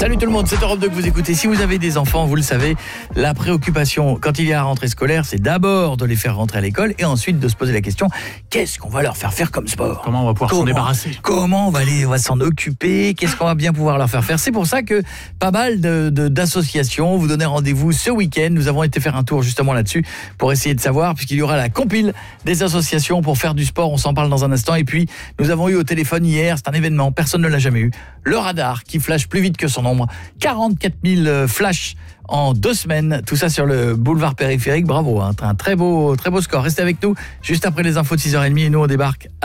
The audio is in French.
Salut tout le monde, c'est Europe 2 que vous écoutez. Si vous avez des enfants, vous le savez, la préoccupation quand il y a la rentrée scolaire, c'est d'abord de les faire rentrer à l'école et ensuite de se poser la question, qu'est-ce qu'on va leur faire faire comme sport ? Comment on va pouvoir s'en débarrasser ? Comment on va s'en occuper ? Qu'est-ce qu'on va bien pouvoir leur faire faire ? C'est pour ça que pas mal d'associations vous donnent rendez-vous ce week-end. Nous avons été faire un tour justement là-dessus pour essayer de savoir, puisqu'il y aura la compile des associations pour faire du sport. On s'en parle dans un instant. Et puis, nous avons eu au téléphone hier, c'est un événement, personne ne l'a jamais eu, le radar qui flash plus vite que son ombre. 44 000 flashs en 2 semaines, tout ça sur le boulevard périphérique. Bravo, un très beau score. Restez avec nous juste après les infos de 6h30 et nous on débarque